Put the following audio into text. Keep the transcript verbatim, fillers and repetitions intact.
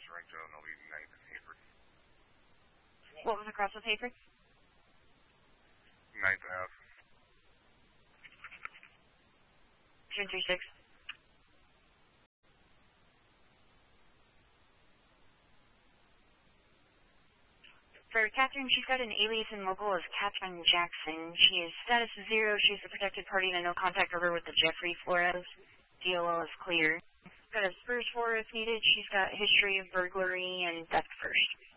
Sorrento, and they'll be ninth and Hayford. What was across with Hayford? ninth Ave. June three six. For Catherine, she's got an alias and local as Catherine Jackson. She is status zero. She's a protected party and a no contact order with the Jeffrey Flores. D O L is clear. Got a Spurs for if needed. She's got history of burglary and theft first.